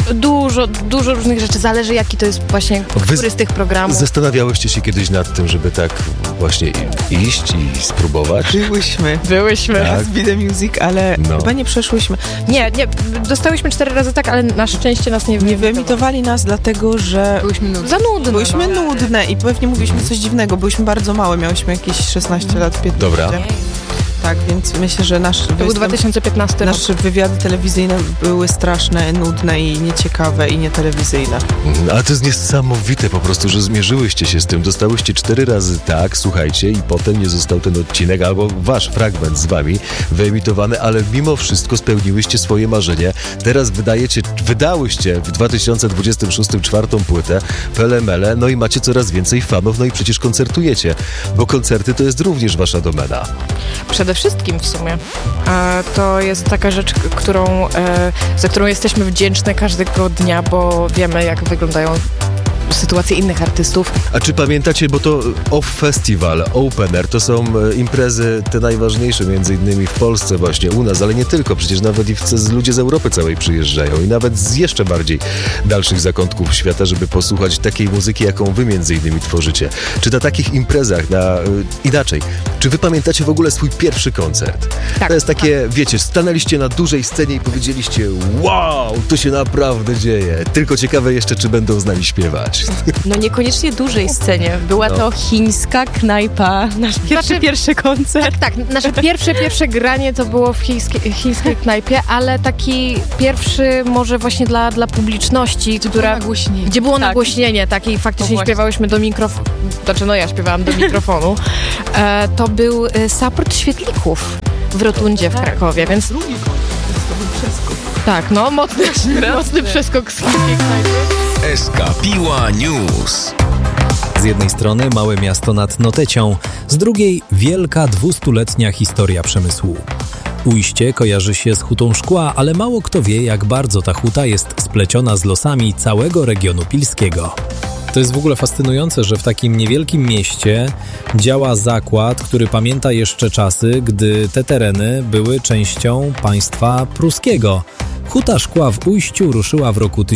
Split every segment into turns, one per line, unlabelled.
Dużo różnych rzeczy. Zależy, jaki to jest właśnie, który z tych programów.
Zastanawiałyście się kiedyś nad tym, żeby tak właśnie iść i spróbować?
Byłyśmy
tak?
z Be The Music, ale chyba nie przeszłyśmy.
Nie, dostałyśmy 4 razy tak, ale na szczęście nas nie
wyemitowali nas, dlatego że
za nudne.
Byłyśmy nudne i pewnie mówiliśmy coś dziwnego. Byłyśmy bardzo małe, miałyśmy jakieś 16 lat, 15.
Dobra.
Tak, więc myślę, że
To był 2015 rok.
Nasze wywiady telewizyjne były straszne, nudne i nieciekawe i nietelewizyjne.
Ale to jest niesamowite po prostu, że zmierzyłyście się z tym. Dostałyście 4 razy tak, słuchajcie, i potem nie został ten odcinek albo wasz fragment z wami wyemitowany, ale mimo wszystko spełniłyście swoje marzenie. Teraz wydałyście w 2026 czwartą płytę Pele Mele, no i macie coraz więcej fanów, no i przecież koncertujecie, bo koncerty to jest również wasza domena.
Przede wszystkim w sumie. To jest taka rzecz, za którą jesteśmy wdzięczne każdego dnia, bo wiemy, jak wyglądają sytuacje innych artystów.
A czy pamiętacie, bo to Off Festival, Open Air, to są imprezy te najważniejsze, między innymi w Polsce właśnie, u nas, ale nie tylko, przecież nawet i ludzie z Europy całej przyjeżdżają i nawet z jeszcze bardziej dalszych zakątków świata, żeby posłuchać takiej muzyki, jaką wy między innymi tworzycie. Czy na takich imprezach, inaczej, czy wy pamiętacie w ogóle swój pierwszy koncert?
Tak.
To jest takie, wiecie, stanęliście na dużej scenie i powiedzieliście, wow, to się naprawdę dzieje. Tylko ciekawe jeszcze, czy będą z nami śpiewać.
No niekoniecznie dużej scenie. Była to chińska knajpa, nasz pierwszy koncert.
Tak, nasze pierwsze granie to było w chińskiej knajpie, ale taki pierwszy może właśnie dla publiczności, gdzie było nagłośnienie, tak, i faktycznie śpiewałyśmy do mikrofonu, ja śpiewałam do mikrofonu. To był support świetlików w Rotundzie w Krakowie, więc...
Drugi koncert, to był przeskok.
Tak, mocny przeskok z chińskiej knajpy.
SK Piła News.
Z jednej strony małe miasto nad Notecią, z drugiej wielka 200-letnia historia przemysłu. Ujście kojarzy się z hutą szkła, ale mało kto wie, jak bardzo ta huta jest spleciona z losami całego regionu pilskiego. To jest w ogóle fascynujące, że w takim niewielkim mieście działa zakład, który pamięta jeszcze czasy, gdy te tereny były częścią państwa pruskiego. Huta szkła w Ujściu ruszyła w roku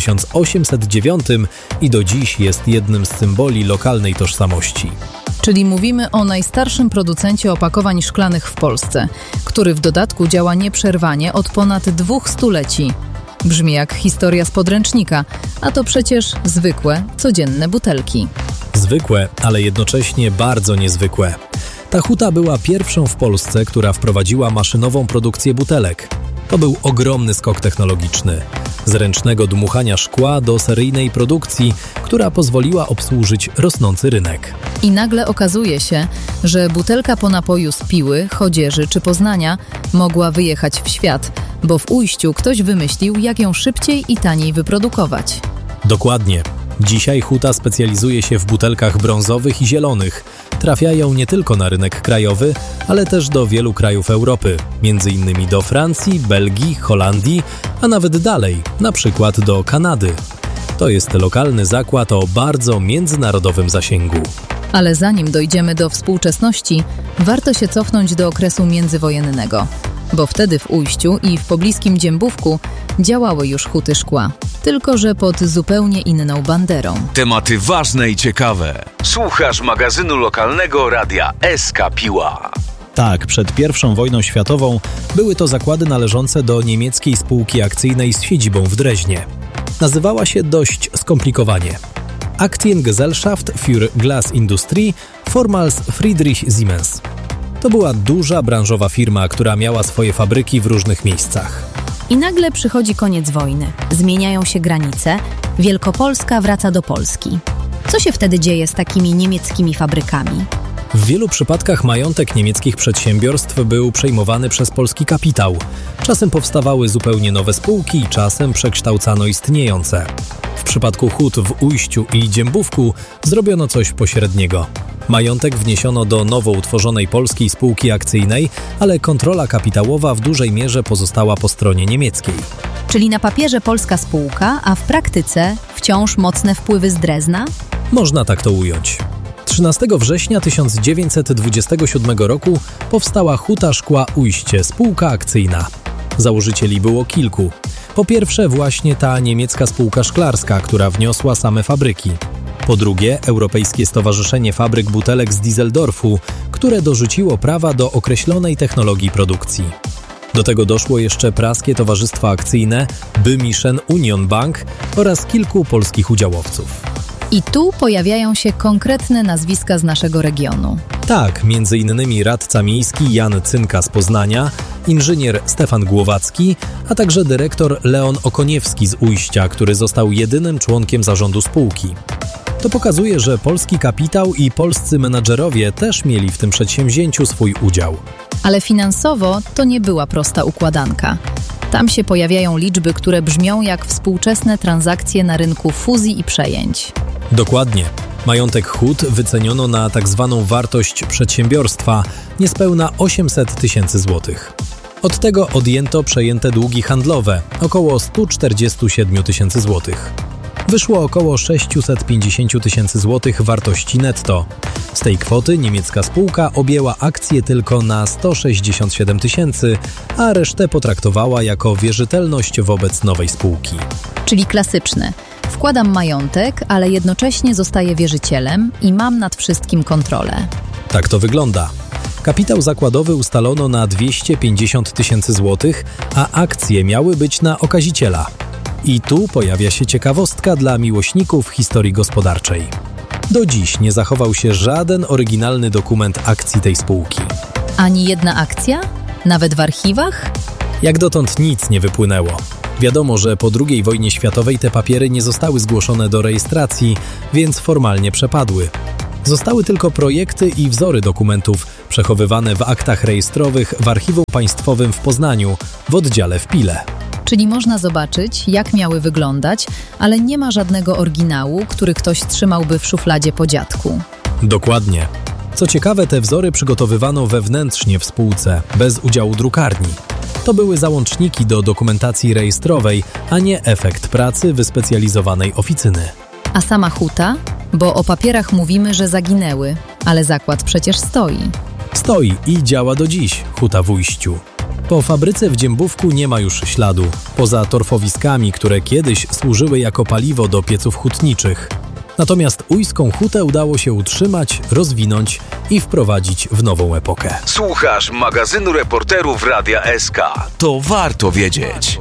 1809 i do dziś jest jednym z symboli lokalnej tożsamości.
Czyli mówimy o najstarszym producencie opakowań szklanych w Polsce, który w dodatku działa nieprzerwanie od ponad 2 stuleci. Brzmi jak historia z podręcznika, a to przecież zwykłe, codzienne butelki.
Zwykłe, ale jednocześnie bardzo niezwykłe. Ta huta była pierwszą w Polsce, która wprowadziła maszynową produkcję butelek. To był ogromny skok technologiczny. Z ręcznego dmuchania szkła do seryjnej produkcji, która pozwoliła obsłużyć rosnący rynek.
I nagle okazuje się, że butelka po napoju z Piły, Chodzieży czy Poznania mogła wyjechać w świat, bo w Ujściu ktoś wymyślił, jak ją szybciej i taniej wyprodukować.
Dokładnie. Dzisiaj huta specjalizuje się w butelkach brązowych i zielonych. Trafiają nie tylko na rynek krajowy, ale też do wielu krajów Europy, m.in. do Francji, Belgii, Holandii, a nawet dalej, na przykład do Kanady. To jest lokalny zakład o bardzo międzynarodowym zasięgu.
Ale zanim dojdziemy do współczesności, warto się cofnąć do okresu międzywojennego, bo wtedy w Ujściu i w pobliskim Dziębówku działały już huty szkła, tylko że pod zupełnie inną banderą.
Tematy ważne i ciekawe. Słuchasz magazynu lokalnego radia SK Piła.
Tak, przed I wojną światową były to zakłady należące do niemieckiej spółki akcyjnej z siedzibą w Dreźnie. Nazywała się dość skomplikowanie Aktiengesellschaft für Glasindustrie Vormals Friedrich Siemens. To była duża branżowa firma, która miała swoje fabryki w różnych miejscach.
I nagle przychodzi koniec wojny. Zmieniają się granice. Wielkopolska wraca do Polski. Co się wtedy dzieje z takimi niemieckimi fabrykami?
W wielu przypadkach majątek niemieckich przedsiębiorstw był przejmowany przez polski kapitał. Czasem powstawały zupełnie nowe spółki, czasem przekształcano istniejące. W przypadku hut w Ujściu i Dziębówku zrobiono coś pośredniego. Majątek wniesiono do nowo utworzonej polskiej spółki akcyjnej, ale kontrola kapitałowa w dużej mierze pozostała po stronie niemieckiej.
Czyli na papierze polska spółka, a w praktyce wciąż mocne wpływy z Drezna?
Można tak to ująć. 13 września 1927 roku powstała Huta Szkła Ujście, spółka akcyjna. Założycieli było kilku. Po pierwsze, właśnie ta niemiecka spółka szklarska, która wniosła same fabryki. Po drugie, Europejskie Stowarzyszenie Fabryk Butelek z Düsseldorfu, które dorzuciło prawa do określonej technologii produkcji. Do tego doszło jeszcze praskie towarzystwa akcyjne Böhmischen Union Bank oraz kilku polskich udziałowców.
I tu pojawiają się konkretne nazwiska z naszego regionu.
Tak, między innymi radca miejski Jan Cynka z Poznania, inżynier Stefan Głowacki, a także dyrektor Leon Okoniewski z Ujścia, który został jedynym członkiem zarządu spółki. To pokazuje, że polski kapitał i polscy menadżerowie też mieli w tym przedsięwzięciu swój udział.
Ale finansowo to nie była prosta układanka. Tam się pojawiają liczby, które brzmią jak współczesne transakcje na rynku fuzji i przejęć.
Dokładnie. Majątek hut wyceniono na tzw. wartość przedsiębiorstwa niespełna 800 tysięcy złotych. Od tego odjęto przejęte długi handlowe, około 147 tysięcy złotych. Wyszło około 650 tysięcy złotych wartości netto. Z tej kwoty niemiecka spółka objęła akcje tylko na 167 tysięcy, a resztę potraktowała jako wierzytelność wobec nowej spółki.
Czyli klasyczny. Wkładam majątek, ale jednocześnie zostaję wierzycielem i mam nad wszystkim kontrolę.
Tak to wygląda. Kapitał zakładowy ustalono na 250 tysięcy złotych, a akcje miały być na okaziciela. I tu pojawia się ciekawostka dla miłośników historii gospodarczej. Do dziś nie zachował się żaden oryginalny dokument akcji tej spółki.
Ani jedna akcja? Nawet w archiwach?
Jak dotąd nic nie wypłynęło. Wiadomo, że po II wojnie światowej te papiery nie zostały zgłoszone do rejestracji, więc formalnie przepadły. Zostały tylko projekty i wzory dokumentów przechowywane w aktach rejestrowych w Archiwum Państwowym w Poznaniu w oddziale w Pile.
Czyli można zobaczyć, jak miały wyglądać, ale nie ma żadnego oryginału, który ktoś trzymałby w szufladzie po dziadku.
Dokładnie. Co ciekawe, te wzory przygotowywano wewnętrznie w spółce, bez udziału drukarni. To były załączniki do dokumentacji rejestrowej, a nie efekt pracy wyspecjalizowanej oficyny.
A sama huta? Bo o papierach mówimy, że zaginęły, ale zakład przecież stoi.
Stoi i działa do dziś, huta w Ujściu. Po fabryce w Dziębówku nie ma już śladu, poza torfowiskami, które kiedyś służyły jako paliwo do pieców hutniczych. Natomiast ujską hutę udało się utrzymać, rozwinąć i wprowadzić w nową epokę.
Słuchasz magazynu reporterów Radia SK. To warto wiedzieć.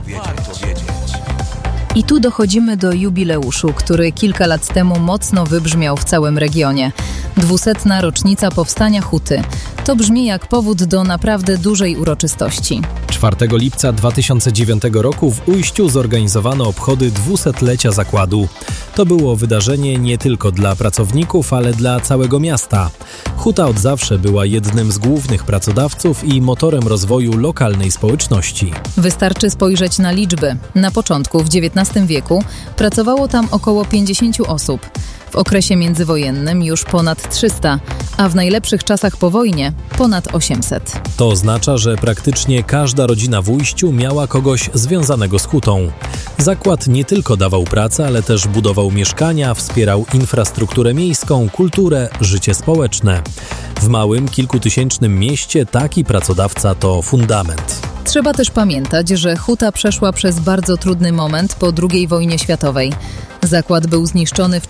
I tu dochodzimy do jubileuszu, który kilka lat temu mocno wybrzmiał w całym regionie. 200. rocznica powstania huty. To brzmi jak powód do naprawdę dużej uroczystości.
4 lipca 2009 roku w Ujściu zorganizowano obchody 200-lecia zakładu. To było wydarzenie nie tylko dla pracowników, ale dla całego miasta. Huta od zawsze była jednym z głównych pracodawców i motorem rozwoju lokalnej społeczności.
Wystarczy spojrzeć na liczby. Na początku, w XIX wieku, pracowało tam około 50 osób. W okresie międzywojennym już ponad 300, a w najlepszych czasach po wojnie ponad 800.
To oznacza, że praktycznie każda rodzina w Ujściu miała kogoś związanego z hutą. Zakład nie tylko dawał pracę, ale też budował mieszkania, wspierał infrastrukturę miejską, kulturę, życie społeczne. W małym, kilkutysięcznym mieście taki pracodawca to fundament.
Trzeba też pamiętać, że huta przeszła przez bardzo trudny moment po II wojnie światowej. Zakład był zniszczony w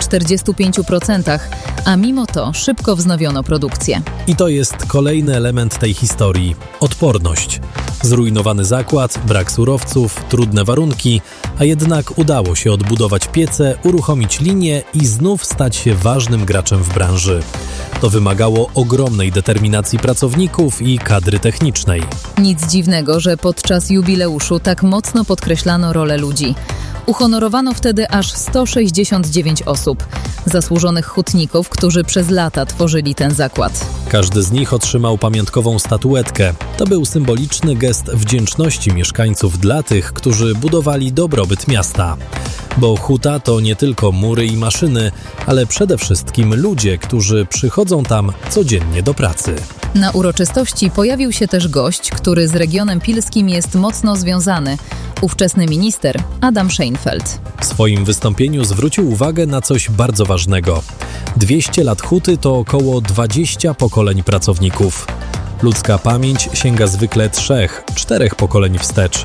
45%, a mimo to szybko wznowiono produkcję.
I to jest kolejny element tej historii – odporność. Zrujnowany zakład, brak surowców, trudne warunki, a jednak udało się odbudować piece, uruchomić linię i znów stać się ważnym graczem w branży. To wymagało ogromnej determinacji pracowników i kadry technicznej.
Nic dziwnego, że podczas jubileuszu tak mocno podkreślano rolę ludzi. Uhonorowano wtedy aż 169 osób, zasłużonych hutników, którzy przez lata tworzyli ten zakład.
Każdy z nich otrzymał pamiątkową statuetkę. To był symboliczny gest wdzięczności mieszkańców dla tych, którzy budowali dobrobyt miasta. Bo huta to nie tylko mury i maszyny, ale przede wszystkim ludzie, którzy przychodzą tam codziennie do pracy.
Na uroczystości pojawił się też gość, który z regionem pilskim jest mocno związany. Ówczesny minister Adam Szejnfeld.
W swoim wystąpieniu zwrócił uwagę na coś bardzo ważnego. 200 lat huty to około 20 pokoleń pracowników. Ludzka pamięć sięga zwykle 3-4 pokoleń wstecz.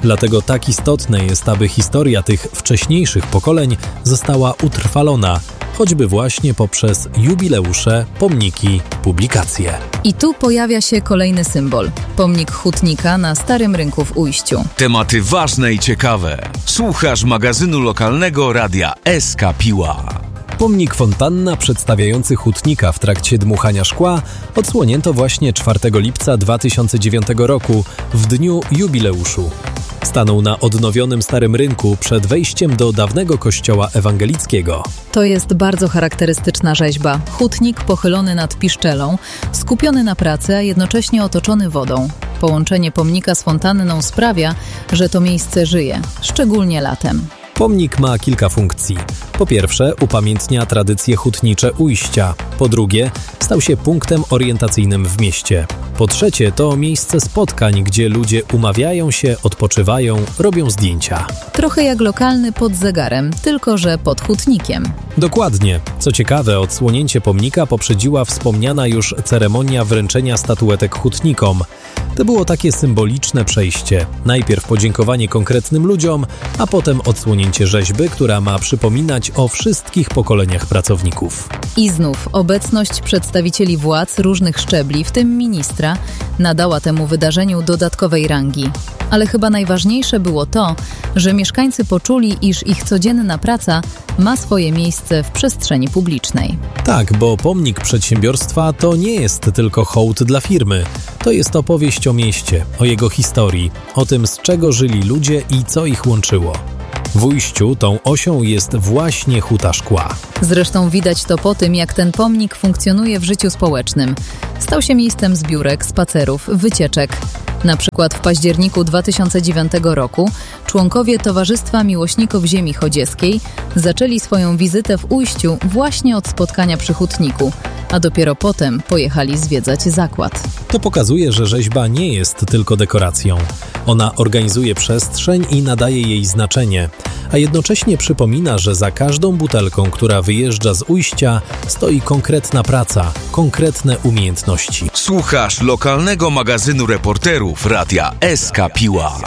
Dlatego tak istotne jest, aby historia tych wcześniejszych pokoleń została utrwalona, choćby właśnie poprzez jubileusze, pomniki, publikacje.
I tu pojawia się kolejny symbol. Pomnik hutnika na Starym Rynku w Ujściu.
Tematy ważne i ciekawe. Słuchasz magazynu lokalnego radia SK Piła.
Pomnik fontanna przedstawiający hutnika w trakcie dmuchania szkła odsłonięto właśnie 4 lipca 2009 roku, w dniu jubileuszu. Stanął na odnowionym Starym Rynku przed wejściem do dawnego kościoła ewangelickiego.
To jest bardzo charakterystyczna rzeźba. Hutnik pochylony nad piszczelą, skupiony na pracy, a jednocześnie otoczony wodą. Połączenie pomnika z fontanną sprawia, że to miejsce żyje, szczególnie latem.
Pomnik ma kilka funkcji. Po pierwsze, upamiętnia tradycje hutnicze Ujścia. Po drugie, stał się punktem orientacyjnym w mieście. Po trzecie, to miejsce spotkań, gdzie ludzie umawiają się, odpoczywają, robią zdjęcia.
Trochę jak lokalny pod zegarem, tylko że pod hutnikiem.
Dokładnie. Co ciekawe, odsłonięcie pomnika poprzedziła wspomniana już ceremonia wręczenia statuetek hutnikom. To było takie symboliczne przejście. Najpierw podziękowanie konkretnym ludziom, a potem odsłonięcie rzeźby, która ma przypominać o wszystkich pokoleniach pracowników.
I znów obecność przedstawicieli władz różnych szczebli, w tym ministra, nadała temu wydarzeniu dodatkowej rangi. Ale chyba najważniejsze było to, że mieszkańcy poczuli, iż ich codzienna praca ma swoje miejsce w przestrzeni publicznej.
Tak, bo pomnik przedsiębiorstwa to nie jest tylko hołd dla firmy. To jest opowieść o mieście, o jego historii, o tym, z czego żyli ludzie i co ich łączyło. W Ujściu tą osią jest właśnie Huta Szkła.
Zresztą widać to po tym, jak ten pomnik funkcjonuje w życiu społecznym. Stał się miejscem zbiórek, spacerów, wycieczek. Na przykład w październiku 2009 roku członkowie Towarzystwa Miłośników Ziemi Chodzieskiej zaczęli swoją wizytę w Ujściu właśnie od spotkania przy hutniku, a dopiero potem pojechali zwiedzać zakład.
To pokazuje, że rzeźba nie jest tylko dekoracją. Ona organizuje przestrzeń i nadaje jej znaczenie, a jednocześnie przypomina, że za każdą butelką, która wyjeżdża z Ujścia, stoi konkretna praca, konkretne umiejętności.
Słuchasz lokalnego magazynu reporterów radia SK Piła.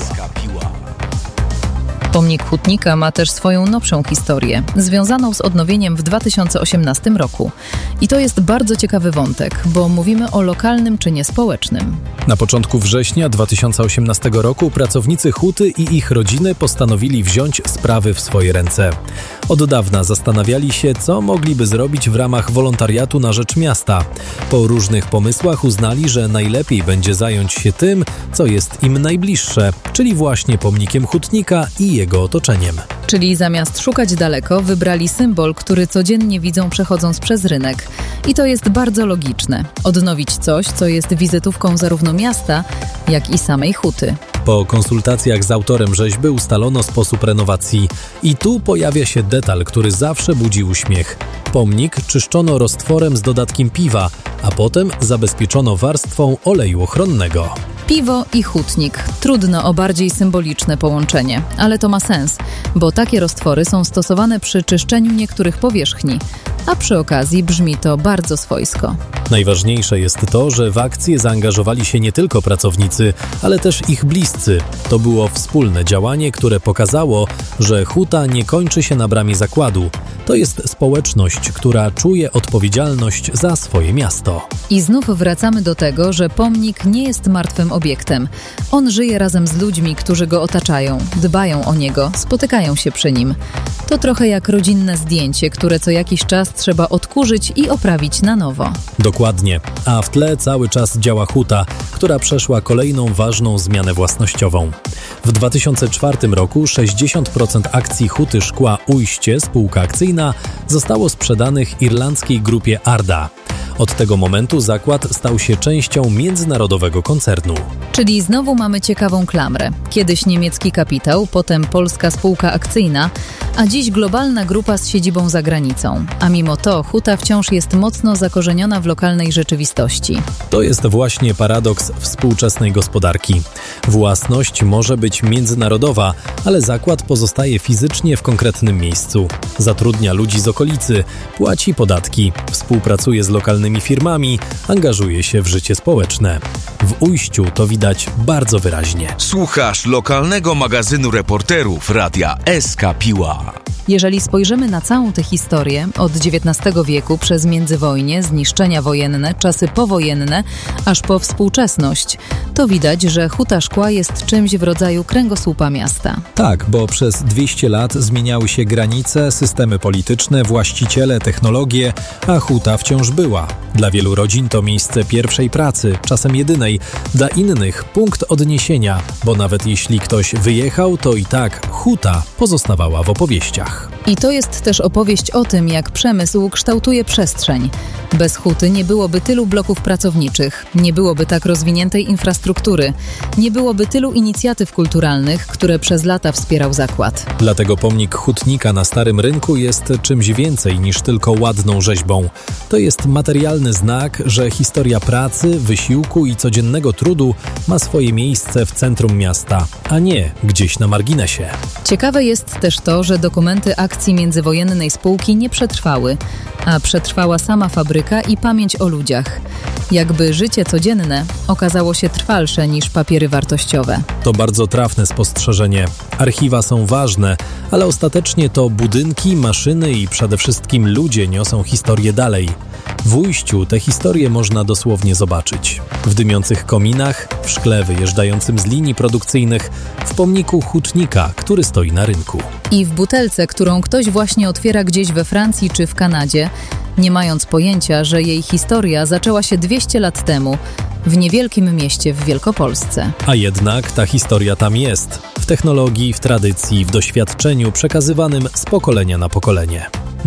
Pomnik hutnika ma też swoją nowszą historię, związaną z odnowieniem w 2018 roku. I to jest bardzo ciekawy wątek, bo mówimy o lokalnym czynie społecznym.
Na początku września 2018 roku pracownicy huty i ich rodziny postanowili wziąć sprawy w swoje ręce. Od dawna zastanawiali się, co mogliby zrobić w ramach wolontariatu na rzecz miasta. Po różnych pomysłach uznali, że najlepiej będzie zająć się tym, co jest im najbliższe, czyli właśnie pomnikiem hutnika i jego otoczeniem.
Czyli zamiast szukać daleko, wybrali symbol, który codziennie widzą przechodząc przez rynek. I to jest bardzo logiczne. Odnowić coś, co jest wizytówką zarówno miasta, jak i samej huty.
Po konsultacjach z autorem rzeźby ustalono sposób renowacji. I tu pojawia się detal, który zawsze budzi uśmiech. Pomnik czyszczono roztworem z dodatkiem piwa, a potem zabezpieczono warstwą oleju ochronnego.
Piwo i hutnik. Trudno o bardziej symboliczne połączenie, ale to ma sens, bo takie roztwory są stosowane przy czyszczeniu niektórych powierzchni, a przy okazji brzmi to bardzo swojsko.
Najważniejsze jest to, że w akcję zaangażowali się nie tylko pracownicy, ale też ich bliscy. To było wspólne działanie, które pokazało, że huta nie kończy się na bramie zakładu. To jest społeczność, która czuje odpowiedzialność za swoje miasto.
I znów wracamy do tego, że pomnik nie jest martwym obiektem. On żyje razem z ludźmi, którzy go otaczają, dbają o niego, spotykają się przy nim. To trochę jak rodzinne zdjęcie, które co jakiś czas trzeba odkurzyć i oprawić na nowo.
Dokładnie. A w tle cały czas działa huta, która przeszła kolejną ważną zmianę własnościową. W 2004 roku 60% akcji Huty Szkła Ujście, spółka akcyjna, zostało sprzedanych irlandzkiej grupie Arda. Od tego momentu zakład stał się częścią międzynarodowego koncernu.
Czyli znowu mamy ciekawą klamrę. Kiedyś niemiecki kapitał, potem polska spółka akcyjna, a dziś globalna grupa z siedzibą za granicą. A mimo to huta wciąż jest mocno zakorzeniona w lokalnej rzeczywistości.
To jest właśnie paradoks współczesnej gospodarki. Własność może być międzynarodowa, ale zakład pozostaje fizycznie w konkretnym miejscu. Zatrudnia ludzi z okolicy, płaci podatki, współpracuje z lokalnymi firmami, angażuje się w życie społeczne. W Ujściu to widać bardzo wyraźnie.
Słuchasz lokalnego magazynu reporterów Radia SK Piła.
Jeżeli spojrzymy na całą tę historię od XIX wieku przez międzywojnie, zniszczenia wojenne, czasy powojenne, aż po współczesność, to widać, że Huta Szkła jest czymś w rodzaju kręgosłupa miasta.
Tak, bo przez 200 lat zmieniały się granice, systemy polityczne, właściciele, technologie, a huta wciąż była. Dla wielu rodzin to miejsce pierwszej pracy, czasem jedynej, dla innych punkt odniesienia, bo nawet jeśli ktoś wyjechał, to i tak huta pozostawała w opowieściach.
I to jest też opowieść o tym, jak przemysł kształtuje przestrzeń. Bez huty nie byłoby tylu bloków pracowniczych, nie byłoby tak rozwiniętej infrastruktury, nie byłoby tylu inicjatyw kulturalnych, które przez lata wspierał zakład.
Dlatego pomnik hutnika na Starym Rynku jest czymś więcej niż tylko ładną rzeźbą. To jest materialny znak, że historia pracy, wysiłku i codziennego trudu ma swoje miejsce w centrum miasta, a nie gdzieś na marginesie.
Ciekawe jest też to, że dokumenty akcji międzywojennej spółki nie przetrwały, a przetrwała sama fabryka i pamięć o ludziach. Jakby życie codzienne okazało się trwalsze niż papiery wartościowe.
To bardzo trafne spostrzeżenie. Archiwa są ważne, ale ostatecznie to budynki, maszyny i przede wszystkim ludzie niosą historię dalej. W Ujściu te historie można dosłownie zobaczyć. W dymiących kominach, w szkle wyjeżdżającym z linii produkcyjnych, w pomniku hutnika, który stoi na rynku.
I w butelce, którą ktoś właśnie otwiera gdzieś we Francji czy w Kanadzie, nie mając pojęcia, że jej historia zaczęła się 200 lat temu w niewielkim mieście w Wielkopolsce.
A jednak ta historia tam jest. W technologii, w tradycji, w doświadczeniu przekazywanym z pokolenia na pokolenie.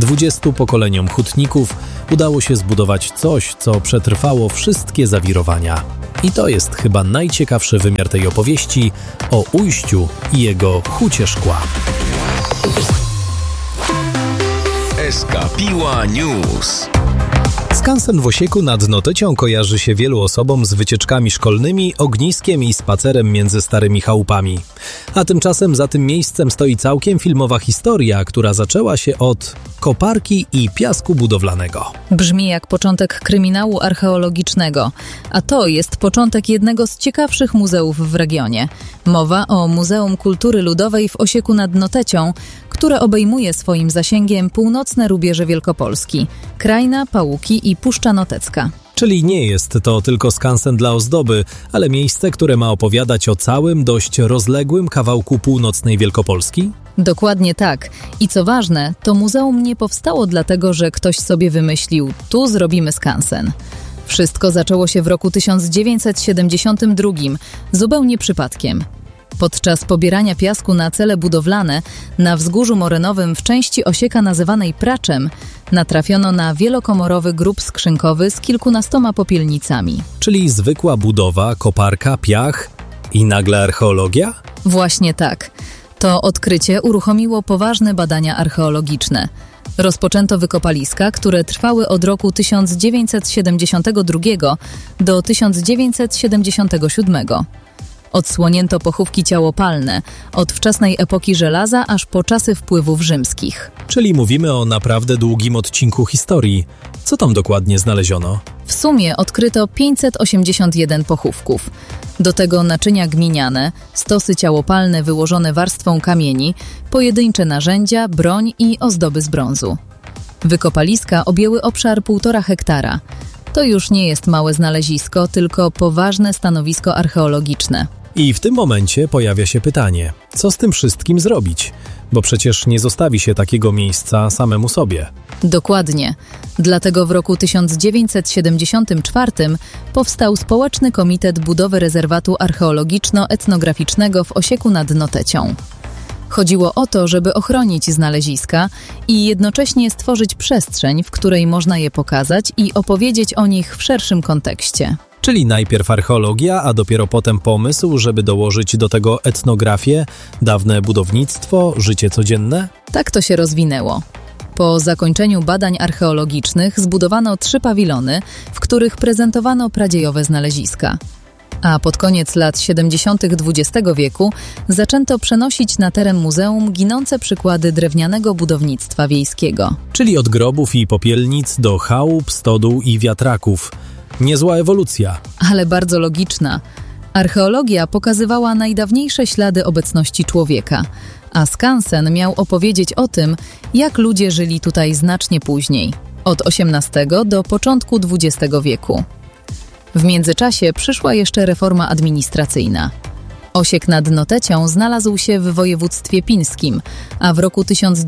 20 pokoleniom hutników udało się zbudować coś, co przetrwało wszystkie zawirowania. I to jest chyba najciekawszy wymiar tej opowieści o Ujściu i jego Hucie Szkła.
SK Piła News.
Skansen w Osieku nad Notecią kojarzy się wielu osobom z wycieczkami szkolnymi, ogniskiem i spacerem między starymi chałupami. A tymczasem za tym miejscem stoi całkiem filmowa historia, która zaczęła się od koparki i piasku budowlanego.
Brzmi jak początek kryminału archeologicznego, a to jest początek jednego z ciekawszych muzeów w regionie. Mowa o Muzeum Kultury Ludowej w Osieku nad Notecią, które obejmuje swoim zasięgiem północne rubieże Wielkopolski, Krajna, Pałuki i Puszcza Notecka.
Czyli nie jest to tylko skansen dla ozdoby, ale miejsce, które ma opowiadać o całym, dość rozległym kawałku północnej Wielkopolski?
Dokładnie tak. I co ważne, to muzeum nie powstało dlatego, że ktoś sobie wymyślił, tu zrobimy skansen. Wszystko zaczęło się w roku 1972, zupełnie przypadkiem. Podczas pobierania piasku na cele budowlane na wzgórzu morenowym w części Osieka nazywanej Praczem natrafiono na wielokomorowy grób skrzynkowy z kilkunastoma popielnicami.
Czyli zwykła budowa, koparka, piach i nagle archeologia?
Właśnie tak. To odkrycie uruchomiło poważne badania archeologiczne. Rozpoczęto wykopaliska, które trwały od roku 1972 do 1977. Odsłonięto pochówki ciałopalne, od wczesnej epoki żelaza aż po czasy wpływów rzymskich.
Czyli mówimy o naprawdę długim odcinku historii. Co tam dokładnie znaleziono?
W sumie odkryto 581 pochówków. Do tego naczynia gminiane, stosy ciałopalne wyłożone warstwą kamieni, pojedyncze narzędzia, broń i ozdoby z brązu. Wykopaliska objęły obszar 1,5 hektara. To już nie jest małe znalezisko, tylko poważne stanowisko archeologiczne.
I w tym momencie pojawia się pytanie, co z tym wszystkim zrobić? Bo przecież nie zostawi się takiego miejsca samemu sobie.
Dokładnie. Dlatego w roku 1974 powstał Społeczny Komitet Budowy Rezerwatu Archeologiczno-Etnograficznego w Osieku nad Notecią. Chodziło o to, żeby ochronić znaleziska i jednocześnie stworzyć przestrzeń, w której można je pokazać i opowiedzieć o nich w szerszym kontekście.
Czyli najpierw archeologia, a dopiero potem pomysł, żeby dołożyć do tego etnografię, dawne budownictwo, życie codzienne?
Tak to się rozwinęło. Po zakończeniu badań archeologicznych zbudowano 3 pawilony, w których prezentowano pradziejowe znaleziska. A pod koniec lat 70. XX wieku zaczęto przenosić na teren muzeum ginące przykłady drewnianego budownictwa wiejskiego.
Czyli od grobów i popielnic do chałup, stodół i wiatraków. Niezła ewolucja.
Ale bardzo logiczna. Archeologia pokazywała najdawniejsze ślady obecności człowieka, a skansen miał opowiedzieć o tym, jak ludzie żyli tutaj znacznie później, od XVIII do początku XX wieku. W międzyczasie przyszła jeszcze reforma administracyjna. Osiek nad Notecią znalazł się w województwie pińskim, a w roku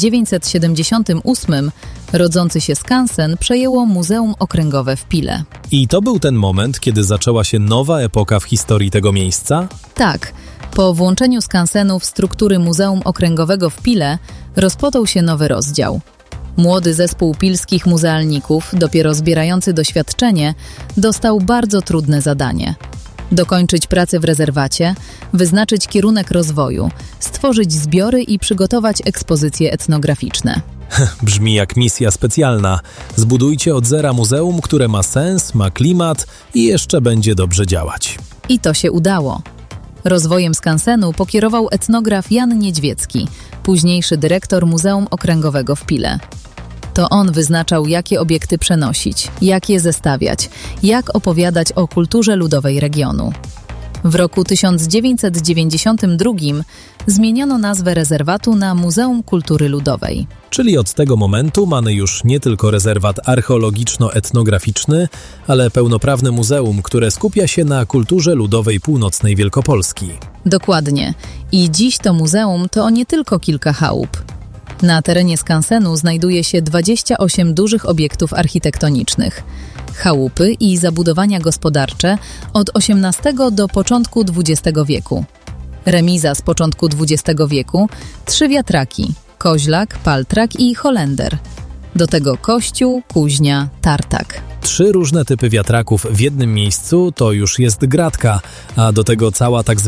1978 rodzący się skansen przejęło Muzeum Okręgowe w Pile.
I to był ten moment, kiedy zaczęła się nowa epoka w historii tego miejsca?
Tak, po włączeniu skansenu w struktury Muzeum Okręgowego w Pile rozpoczął się nowy rozdział. Młody zespół pilskich muzealników, dopiero zbierający doświadczenie, dostał bardzo trudne zadanie. Dokończyć pracę w rezerwacie, wyznaczyć kierunek rozwoju, stworzyć zbiory i przygotować ekspozycje etnograficzne.
Brzmi jak misja specjalna. Zbudujcie od zera muzeum, które ma sens, ma klimat i jeszcze będzie dobrze działać.
I to się udało. Rozwojem skansenu pokierował etnograf Jan Niedźwiecki, późniejszy dyrektor Muzeum Okręgowego w Pile. To on wyznaczał, jakie obiekty przenosić, jak je zestawiać, jak opowiadać o kulturze ludowej regionu. W roku 1992 zmieniono nazwę rezerwatu na Muzeum Kultury Ludowej.
Czyli od tego momentu mamy już nie tylko rezerwat archeologiczno-etnograficzny, ale pełnoprawne muzeum, które skupia się na kulturze ludowej północnej Wielkopolski.
Dokładnie. I dziś to muzeum to nie tylko kilka chałup. Na terenie skansenu znajduje się 28 dużych obiektów architektonicznych, chałupy i zabudowania gospodarcze od XVIII do początku XX wieku. Remiza z początku XX wieku, 3 wiatraki, koźlak, paltrak i holender. Do tego kościół, kuźnia, tartak.
3 różne typy wiatraków w jednym miejscu to już jest gratka, a do tego cała tak